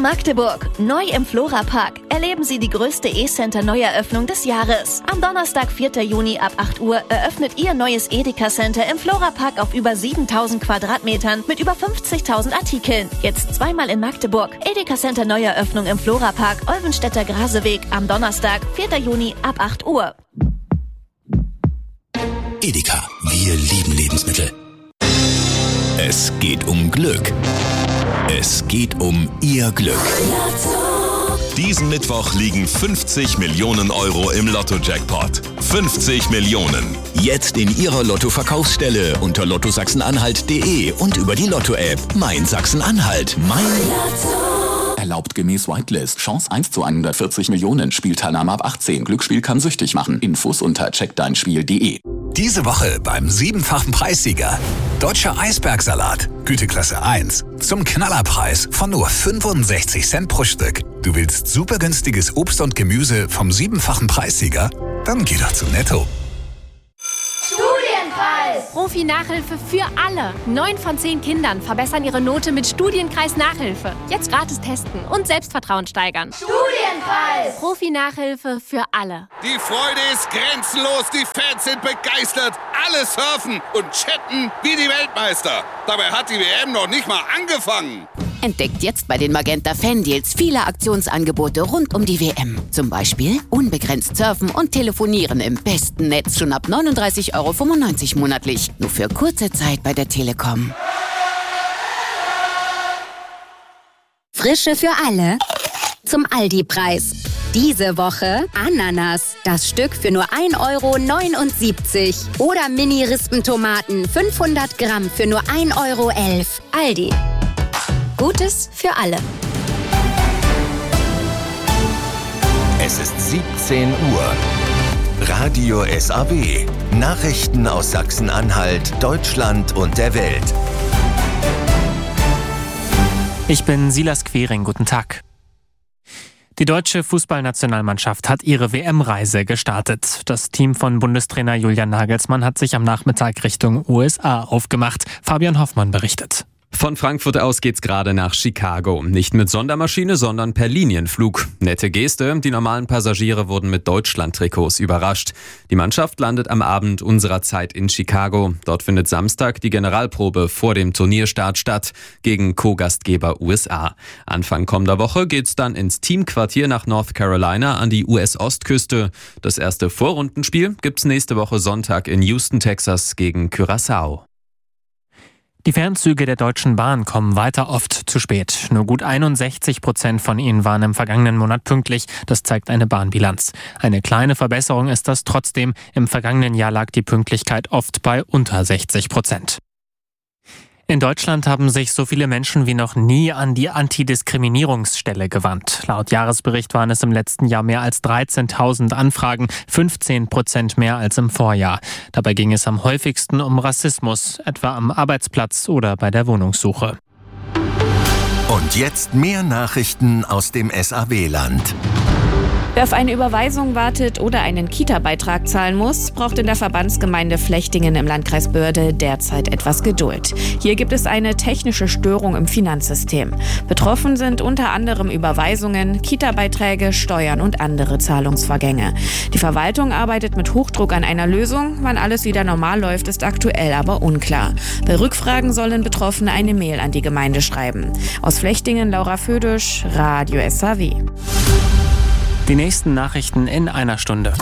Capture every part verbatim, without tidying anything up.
Magdeburg. Neu im Flora-Park erleben Sie die größte E-Center-Neueröffnung des Jahres. Am Donnerstag, vierten Juni ab acht Uhr eröffnet Ihr neues Edeka-Center im Flora-Park auf über siebentausend Quadratmetern mit über fünfzigtausend Artikeln. Jetzt zweimal in Magdeburg. Edeka-Center Neueröffnung im Flora-Park, Olvenstädter Graseweg am Donnerstag, vierten Juni ab acht Uhr. Edeka, wir lieben Lebensmittel. Es geht um Glück. Es geht um Ihr Glück. Diesen Mittwoch liegen fünfzig Millionen Euro im Lotto-Jackpot. fünfzig Millionen. Jetzt in Ihrer Lotto-Verkaufsstelle unter lotto sachsen-anhalt punkt de und über die Lotto-App. Mein Sachsen-Anhalt. Mein Lotto. Erlaubt gemäß Whitelist. Chance eins zu hundertvierzig Millionen. Spielteilnahme ab achtzehn. Glücksspiel kann süchtig machen. Infos unter check dein spiel punkt de. Diese Woche beim siebenfachen Preissieger. Deutscher Eisbergsalat, Güteklasse eins. Zum Knallerpreis von nur fünfundsechzig Cent pro Stück. Du willst super günstiges Obst und Gemüse vom siebenfachen Preissieger? Dann geh doch zu Netto. Studienpreis! Profi-Nachhilfe für alle. Neun von zehn Kindern verbessern ihre Note mit Studienkreis-Nachhilfe. Jetzt gratis testen und Selbstvertrauen steigern. Studienpreis! Profi-Nachhilfe für alle. Die Freude ist grenzenlos, die Fans sind begeistert. Alle surfen und chatten wie die Weltmeister. Dabei hat die W M noch nicht mal angefangen. Entdeckt jetzt bei den Magenta Fan-Deals viele Aktionsangebote rund um die W M. Zum Beispiel unbegrenzt surfen und telefonieren im besten Netz schon ab neununddreißig Euro fünfundneunzig monatlich. Nur für kurze Zeit bei der Telekom. Frische für alle zum Aldi-Preis. Diese Woche Ananas, das Stück für nur ein Euro neunundsiebzig. Oder Mini-Rispentomaten, fünfhundert Gramm für nur ein Euro elf. Aldi. Gutes für alle. Es ist siebzehn Uhr. Radio S A W. Nachrichten aus Sachsen-Anhalt, Deutschland und der Welt. Ich bin Silas Quering, guten Tag. Die deutsche Fußballnationalmannschaft hat ihre W M-Reise gestartet. Das Team von Bundestrainer Julian Nagelsmann hat sich am Nachmittag Richtung U S A aufgemacht. Fabian Hoffmann berichtet. Von Frankfurt aus geht's gerade nach Chicago. Nicht mit Sondermaschine, sondern per Linienflug. Nette Geste, die normalen Passagiere wurden mit Deutschland-Trikots überrascht. Die Mannschaft landet am Abend unserer Zeit in Chicago. Dort findet Samstag die Generalprobe vor dem Turnierstart statt gegen Co-Gastgeber U S A. Anfang kommender Woche geht's dann ins Teamquartier nach North Carolina an die U S-Ostküste. Das erste Vorrundenspiel gibt's nächste Woche Sonntag in Houston, Texas gegen Curaçao. Die Fernzüge der Deutschen Bahn kommen weiter oft zu spät. Nur gut einundsechzig Prozent von ihnen waren im vergangenen Monat pünktlich. Das zeigt eine Bahnbilanz. Eine kleine Verbesserung ist das trotzdem. Im vergangenen Jahr lag die Pünktlichkeit oft bei unter sechzig Prozent. In Deutschland haben sich so viele Menschen wie noch nie an die Antidiskriminierungsstelle gewandt. Laut Jahresbericht waren es im letzten Jahr mehr als dreizehntausend Anfragen, fünfzehn Prozent mehr als im Vorjahr. Dabei ging es am häufigsten um Rassismus, etwa am Arbeitsplatz oder bei der Wohnungssuche. Und jetzt mehr Nachrichten aus dem S A W-Land. Wer auf eine Überweisung wartet oder einen Kita-Beitrag zahlen muss, braucht in der Verbandsgemeinde Flechtingen im Landkreis Börde derzeit etwas Geduld. Hier gibt es eine technische Störung im Finanzsystem. Betroffen sind unter anderem Überweisungen, Kita-Beiträge, Steuern und andere Zahlungsvorgänge. Die Verwaltung arbeitet mit Hochdruck an einer Lösung. Wann alles wieder normal läuft, ist aktuell aber unklar. Bei Rückfragen sollen Betroffene eine Mail an die Gemeinde schreiben. Aus Flechtingen, Laura Födisch, Radio S A W. Die nächsten Nachrichten in einer Stunde.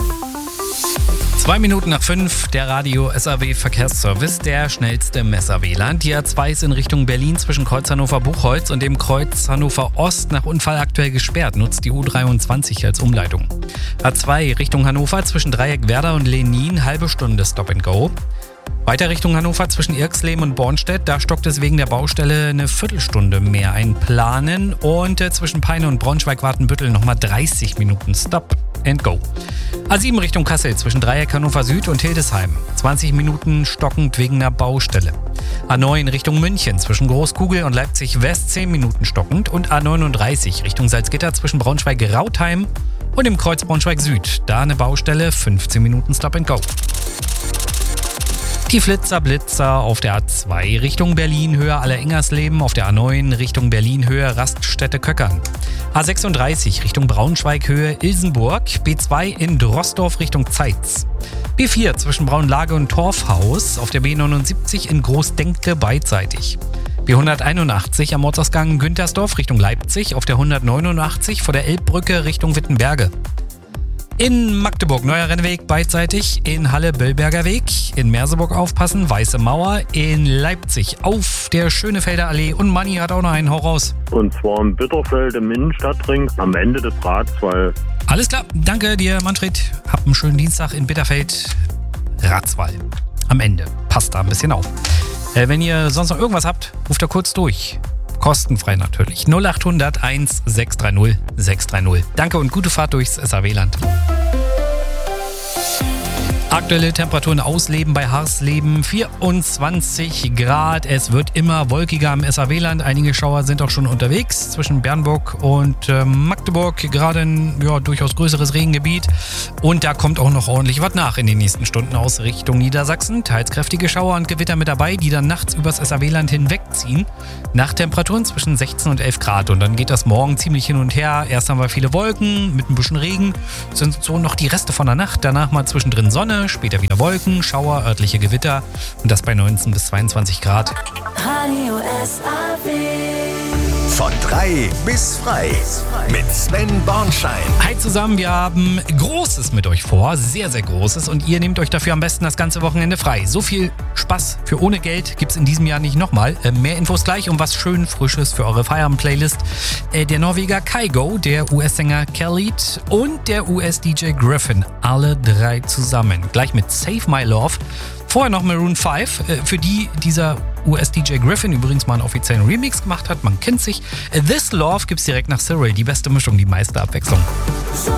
Zwei Minuten nach fünf, der Radio S A W Verkehrsservice, der schnellste im S A W-Land. Die A zwei ist in Richtung Berlin zwischen Kreuz Hannover-Buchholz und dem Kreuz Hannover-Ost nach Unfall aktuell gesperrt. Nutzt die U dreiundzwanzig als Umleitung. A zwei Richtung Hannover zwischen Dreieck Werder und Lenin, halbe Stunde Stop and Go. Weiter Richtung Hannover zwischen Irxleben und Bornstedt, da stockt es wegen der Baustelle eine Viertelstunde mehr einplanen. Und äh, zwischen Peine und Braunschweig-Wartenbüttel nochmal dreißig Minuten Stop and Go. A sieben Richtung Kassel zwischen Dreieck Hannover Süd und Hildesheim, zwanzig Minuten stockend wegen einer Baustelle. A neun Richtung München zwischen Großkugel und Leipzig West, zehn Minuten stockend. Und A neununddreißig Richtung Salzgitter zwischen Braunschweig-Rautheim und dem Kreuz Braunschweig Süd, da eine Baustelle, fünfzehn Minuten Stop and Go. Die Flitzer Blitzer auf der A zwei Richtung Berlin-Höhe Aller-Ingersleben, auf der A neun Richtung Berlin-Höhe Raststätte-Köckern. A sechsunddreißig Richtung Braunschweig-Höhe Ilsenburg, B zwei in Drosdorf Richtung Zeitz. B vier zwischen Braunlage und Torfhaus, auf der B neunundsiebzig in Großdenkte beidseitig. B hunderteinundachtzig am Ortsausgang Güntersdorf Richtung Leipzig, auf der hundertneunundachtzig vor der Elbbrücke Richtung Wittenberge. In Magdeburg neuer Rennweg beidseitig, in Halle Böllberger Weg, in Merseburg aufpassen, Weiße Mauer, in Leipzig auf der Schönefelder Allee und Manni hat auch noch einen, hau raus. Und zwar in Bitterfeld im Innenstadtring am Ende des Rads, weil... Alles klar, danke dir Manfred, hab einen schönen Dienstag in Bitterfeld, Ratswall. Am Ende, passt da ein bisschen auf. Äh, wenn ihr sonst noch irgendwas habt, ruft da kurz durch. Kostenfrei natürlich. null acht hundert eins sechs drei null sechs drei null. Danke und gute Fahrt durchs S A W-Land. Aktuelle Temperaturen ausleben bei Harsleben, vierundzwanzig Grad. Es wird immer wolkiger im S A W-Land. Einige Schauer sind auch schon unterwegs zwischen Bernburg und äh, Magdeburg. Gerade ein ja, durchaus größeres Regengebiet. Und da kommt auch noch ordentlich was nach in den nächsten Stunden aus Richtung Niedersachsen. Teils kräftige Schauer und Gewitter mit dabei, die dann nachts übers S A W-Land hinwegziehen. Nachttemperaturen zwischen sechzehn und elf Grad. Und dann geht das morgen ziemlich hin und her. Erst haben wir viele Wolken mit ein bisschen Regen. Sind so noch die Reste von der Nacht. Danach mal zwischendrin Sonne. Später wieder Wolken, Schauer, örtliche Gewitter und das bei neunzehn bis zweiundzwanzig Grad. Radio S A W. Von drei bis frei mit Sven Bornschein. Hi zusammen, wir haben Großes mit euch vor, sehr, sehr Großes und ihr nehmt euch dafür am besten das ganze Wochenende frei. So viel Spaß für ohne Geld gibt's in diesem Jahr nicht nochmal. Äh, mehr Infos gleich und was schön Frisches für eure Feierabend-Playlist. Äh, der Norweger Kygo, der U S-Sänger Khalid und der U S-D J Griffin, alle drei zusammen. Gleich mit Save My Love. Vorher noch Maroon fünf, für die dieser U S-D J Griffin übrigens mal einen offiziellen Remix gemacht hat. Man kennt sich. This Love gibt's direkt nach Cyril. Die beste Mischung, die meiste Abwechslung. So